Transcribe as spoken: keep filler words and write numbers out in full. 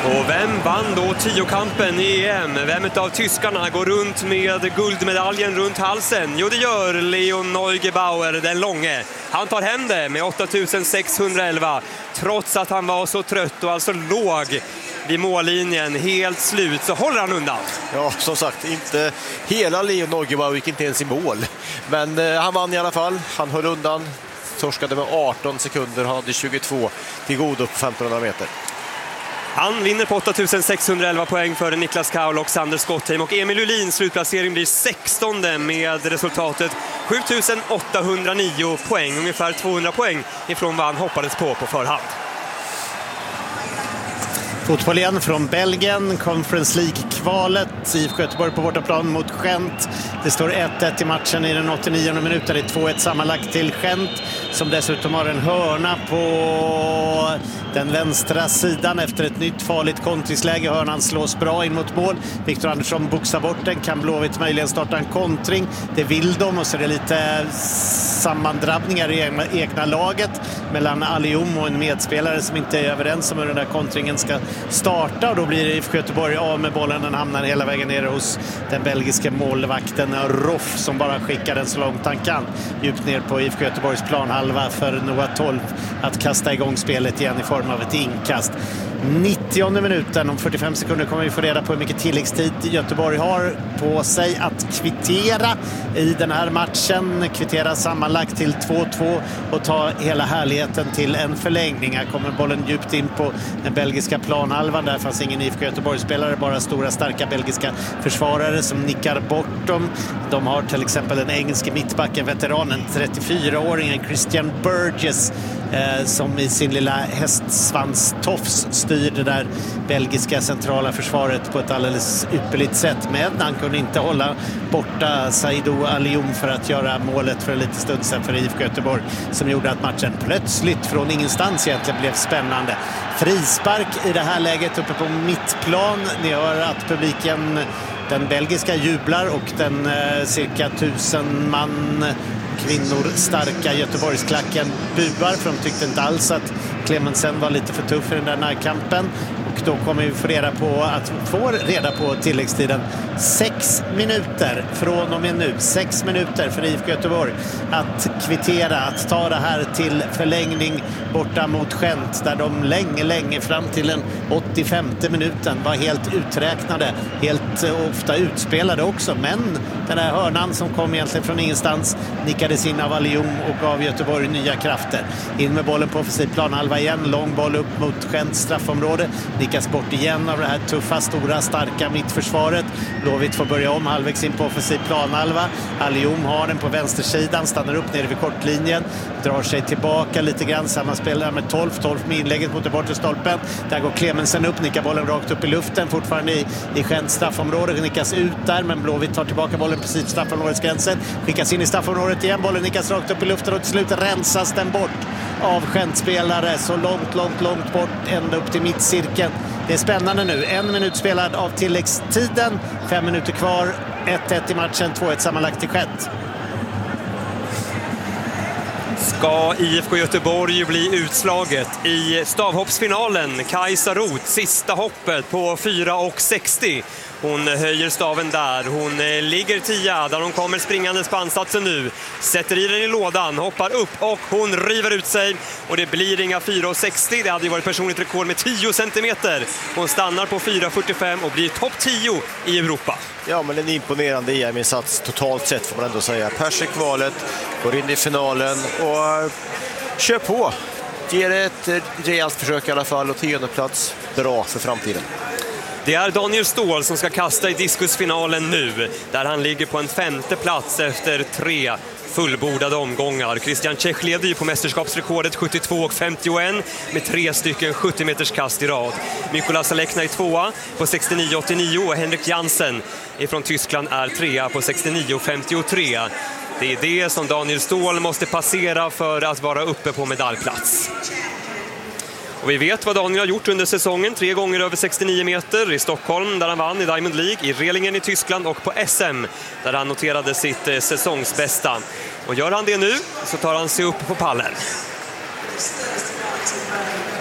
Och vem vann då tiokampen i E M? Vem av tyskarna går runt med guldmedaljen runt halsen? Jo, det gör Leon Neugebauer, den långe. Han tar hem det med åtta tusen sexhundraelva, trots att han var så trött och alltså låg vid mållinjen, helt slut, så håller han undan. Ja, som sagt, inte hela Leon Neugebauer gick inte ens i mål. Men eh, han vann i alla fall, han höll undan, torskade med arton sekunder, han hade tjugotvå till godo på femtonhundra meter. Han vinner på åtta tusen sexhundraelva poäng för Niklas Kaul och Sander Skottheim, och Emil Ulins slutplacering blir sextonde med resultatet sju tusen åttahundranio poäng, ungefär tvåhundra poäng ifrån vad han hoppades på på förhand. Fotboll igen från Belgien, Conference League-kvalet, I F K Göteborg på bortaplan mot Gent. Det står ett ett i matchen i den åttionionde minuten, det är två ett sammanlagt till Gent, som dessutom har en hörna på den vänstra sidan efter ett nytt farligt kontringsläge. Hörnan slås bra in mot mål. Viktor Andersson boxar bort den, kan Blåvitt möjligen starta en kontring. Det vill de, och så är det lite sammandrabbningar i egna, egna laget mellan Alium och en medspelare som inte är överens om hur den där kontringen ska starta, och då blir I F K Göteborg av med bollen. Den hamnar hela vägen ner hos den belgiska målvakten Roff, som bara skickar den så långt han kan djupt ner på I F K Göteborgs planhalva för Noah tolv att kasta igång spelet igen i form av ett inkast. nittionde minuten, om fyrtiofem sekunder kommer vi få reda på hur mycket tilläggstid Göteborg har på sig att kvittera i den här matchen. Kvittera sammanlagt till två två och ta hela härligheten till en förlängning. Här kommer bollen djupt in på den belgiska planhalvan. Där fanns ingen I F K Göteborg-spelare, bara stora starka belgiska försvarare som nickar bort dem. De har till exempel den engelske mittbacken, veteranen, trettiofyraåringen Christian Burgess, eh, som i sin lilla hästsvanstofs styr det där belgiska centrala försvaret på ett alldeles ypperligt sätt. Men han kunde inte hålla borta Saidou Alium för att göra målet för en liten stund sedan för I F K Göteborg, som gjorde att matchen plötsligt från ingenstans egentligen blev spännande. Frispark i det här läget uppe på mittplan. Ni hör att publiken, den belgiska, jublar, och den eh, cirka tusen man kvinnor starka Göteborgsklacken buar, för de tyckte inte alls att Clemensen var lite för tuff i den där närkampen. Och då kommer vi få reda på att få reda på tilläggstiden. Sex minuter från och med nu. Sex minuter för I F K Göteborg att kvittera, att ta det här till förlängning borta mot Gent, där de länge, länge fram till den åttiofemte minuten var helt uträknade, helt ofta utspelade också. Men den här hörnan som kom egentligen från ingenstans nickades in av Alium och gav Göteborg nya krafter. In med bollen på offensiv planhalva igen, lång boll upp mot Gents straffområde, nickas bort igen av det här tuffa, stora, starka mittförsvaret. Blåvitt får börja om halvvägs in på offensiv planhalva. Alium har den på vänstersidan, stannar upp nere vid kortlinjen, drar sig tillbaka lite grann, samma spelare med tolv tolv med inlägget mot den bortre stolpen. Där går Clemensen upp, nickar bollen rakt upp i luften, fortfarande i, i Gents straffområde, nickas ut där, men Blåvitt tar tillbaka bollen precis straffområdets gränsen, skickas in i straffområdet igen, bollen nickas rakt upp i luften och till slut rensas den bort av Gent-spelare så långt, långt, långt bort, ända upp till mittcirkeln. Det är spännande nu. En minut spelad av tilläggstiden, fem minuter kvar, ett ett i matchen, två ett sammanlagt till Gent. Ska I F K Göteborg bli utslaget i stavhoppsfinalen? Kajsa Roth, sista hoppet på fyra och sextio. Hon höjer staven där. Hon ligger tia där hon kommer springandes på ansatsen nu. Sätter i den i lådan, hoppar upp och hon river ut sig. Och det blir inga fyra och sextio. Det hade ju varit personligt rekord med tio centimeter. Hon stannar på fyra fyrtiofem och blir topp tio i Europa. Ja, men en imponerande E M-insats totalt sett får man ändå säga. Perser kvalet, går in i finalen och kör på. Ger ett rejält försök i alla fall, och tionde plats bra för framtiden. Det är Daniel Ståhl som ska kasta i diskusfinalen nu, där han ligger på en femte plats efter tre fullbordade omgångar. Christian Czech leder ju på mästerskapsrekordet sjuttiotvå och femtioett med tre stycken sjuttio meters kast i rad. Mikola Salekna är tvåa på sextionio åttionio och Henrik Jansen från Tyskland är trea på sextionio femtiotre. Det är det som Daniel Ståhl måste passera för att vara uppe på medaljplats. Och vi vet vad Daniel har gjort under säsongen. Tre gånger över sextionio meter i Stockholm där han vann i Diamond League, i Relingen i Tyskland och på S M där han noterade sitt eh, säsongsbästa. Och gör han det nu så tar han sig upp på pallen.